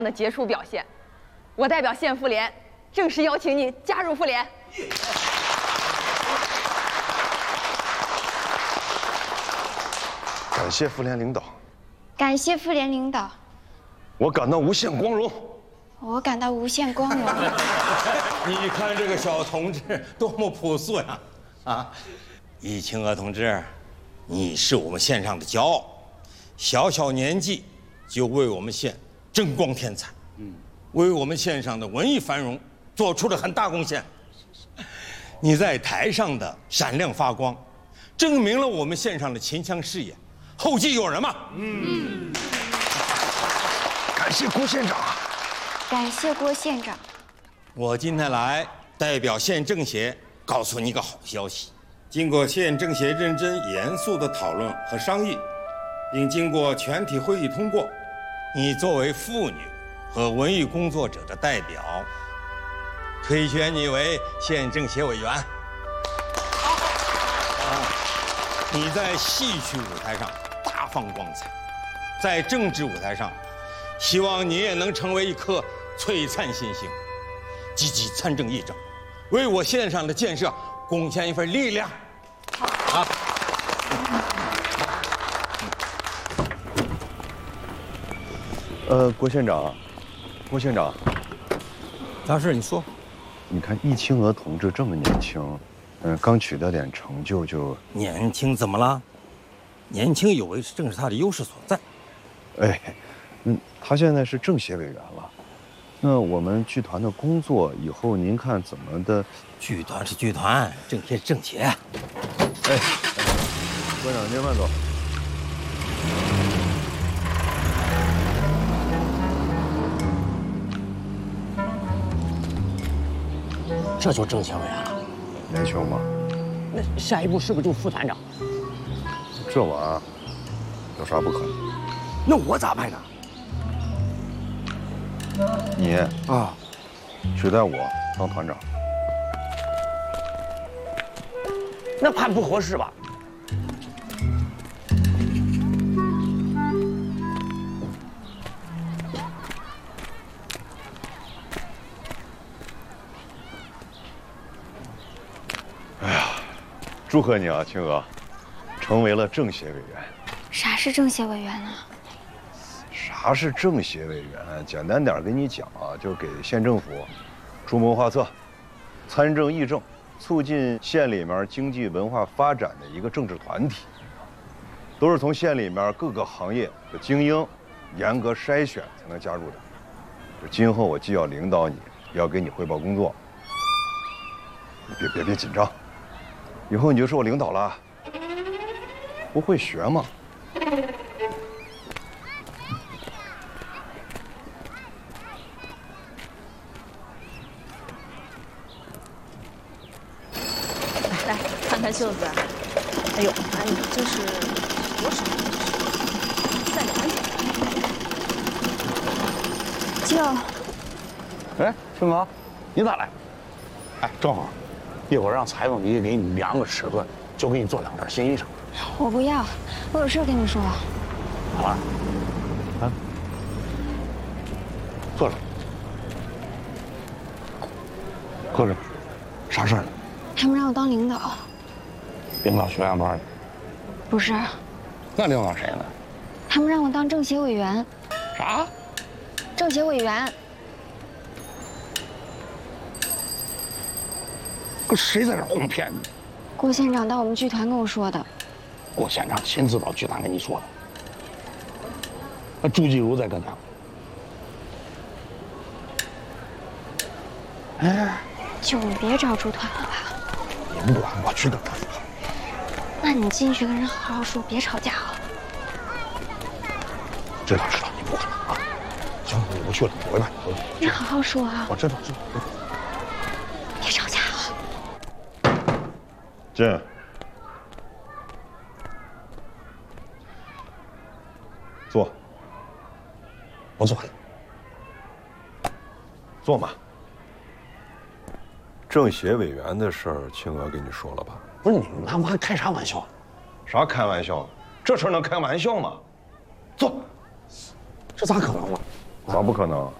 的杰出表现，我代表县妇联正式邀请你加入妇联。 感谢妇联领导， 感谢妇联领导， 我感到无限光荣。 我感到无限光荣。 你看这个小同志多么朴素呀！啊，易清娥同志，你是我们县上的骄傲，小小年纪就为我们县争光添彩，为我们县上的文艺繁荣做出了很大贡献。你在台上的闪亮发光，证明了我们县上的秦腔事业后继有人嘛。 感谢郭县长。 感谢郭县长。 我今天来代表县政协告诉你一个好消息，经过县政协认真严肃的讨论和商议，并经过全体会议通过，你作为妇女和文艺工作者的代表，推选你为县政协委员。你在戏曲舞台上大放光彩，在政治舞台上，希望你也能成为一颗璀璨新星，积极参政议政，为我县上的建设贡献一份力量。好。 郭县长，郭县长， 啥事？你说。 你看易清娥同志这么年轻，刚取得点成就就…… 年轻怎么了？年轻有为正是他的优势所在。 哎，他现在是政协委员了。那我们剧团的工作以后您看怎么的？ 剧团是剧团，政协是政协。 哎，郭长您慢走。 这就政协委员了， 年轻吗？ 那下一步是不是就副团长？ 这玩意儿有啥不可能？ 那我咋办呢？ 你啊，取代我当团长。 那怕不合适吧？ 祝贺你啊，清娥，成为了政协委员。 啥是政协委员呢？ 啥是政协委员？简单点跟你讲啊，就是给县政府出谋划策、参政议政、促进县里面经济文化发展的一个政治团体。都是从县里面各个行业的精英严格筛选才能加入的。今后我既要领导你，也要给你汇报工作。别紧张。以后你就是我领导了，不会学吗？ 来看看袖子，哎呦，哎，你这是多少？再量一点。 舅， 哎，春哥，你咋来？哎，正好，一会儿让裁缝姨给你量个尺寸，就给你做两件新衣裳。 我不要，我有事跟你说。 好了，啊，坐着，坐着，啥事儿呢？ 他们让我当领导。 领导学院班的？ 不是， 那领导谁呢？ 他们让我当政协委员。 啥？ 政协委员。 谁在这哄骗你？ 郭县长到我们剧团跟我说的。 郭县长亲自到剧团跟你说的。那朱继如在跟他。哎， 舅，你别找出团了吧。 你不管，我去跟他说。 那你进去跟人好好说，别吵架啊。 知道，你不管了啊。行，你不去了，回吧。 你好好说啊。 我知道。 别吵架啊。 进。坐。 我坐。 坐嘛。政协委员的事儿，青娥跟你说了吧？ 不是你们他妈还开啥玩笑？ 啥开玩笑？这事儿能开玩笑吗？坐。 这咋可能呢？ 咋不可能？